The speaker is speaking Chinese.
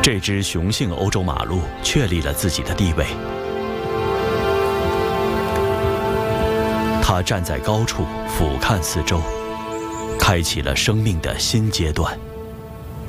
这支雄性欧洲马鹿确立了自己的地位。它站在高处俯瞰四周，开启了生命的新阶段。